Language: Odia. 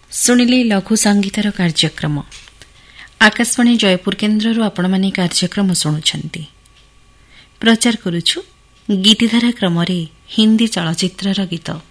ଶୁଣିଲେ ଲଘୁ ସଙ୍ଗୀତର କାର୍ଯ୍ୟକ୍ରମ ଆକାଶବାଣୀ ଜୟପୁର କେନ୍ଦ୍ରରୁ ଆପଣମାନେ କାର୍ଯ୍ୟକ୍ରମ ଶୁଣୁଛନ୍ତି। ପ୍ରଚାର କରୁଛୁ ଗୀତିଧାରା କ୍ରମରେ ହିନ୍ଦୀ ଚଳଚ୍ଚିତ୍ରର ଗୀତ।